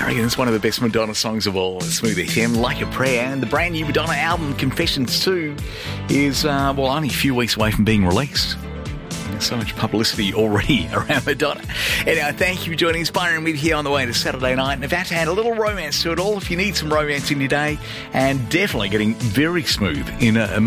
reckon it's one of the best Madonna songs of all. Smooth FM, Like a Prayer, and the brand new Madonna album, Confessions 2, is, only a few weeks away from being released. There's so much publicity already around Madonna. Anyway, thank you for joining Inspiring with here on the way to Saturday night. And about to add a little romance to it all if you need some romance in your day, and definitely getting very smooth in a